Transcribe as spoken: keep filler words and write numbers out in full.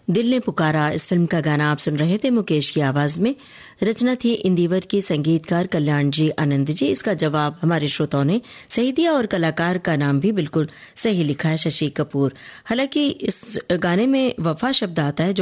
दिल ने पुकारा इस फिल्म का गाना आप सुन रहे थे मुकेश की आवाज में। रचना थी इंदिवर की, संगीतकार कल्याण जी आनंद जी। इसका जवाब हमारे श्रोताओं ने सही दिया और कलाकार का नाम भी बिल्कुल सही लिखा है, शशि कपूर। हालांकि इस गाने में वफा शब्द आता है जो